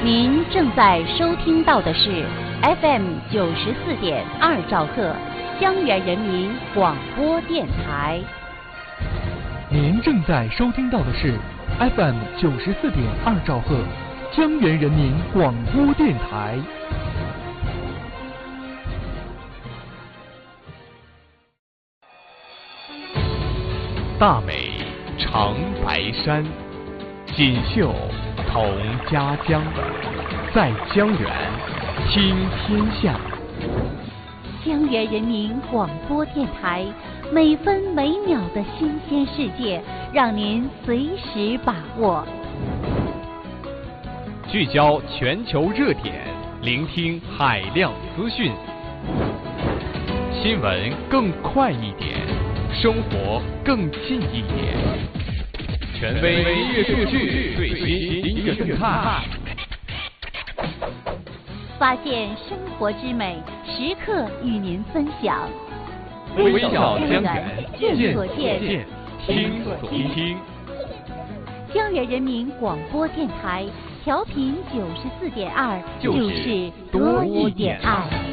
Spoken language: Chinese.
您正在收听到的是 FM 94.2兆赫江源人民广播电台。 您正在收听到的是 FM 94.2兆赫江源人民广播电台。 大美长白山，锦绣同家江，在江源听天下。 江源人民广播电台，每分每秒的新鲜世界，让您随时把握。 聚焦全球热点，聆听海量资讯，新闻更快一点，生活更近一点。权威音乐数据，最新音乐动态， 发现生活之美，时刻与您分享。 微小江源， 见所见， 听所听。 江源人民广播电台，调频94.2，就是多一点爱。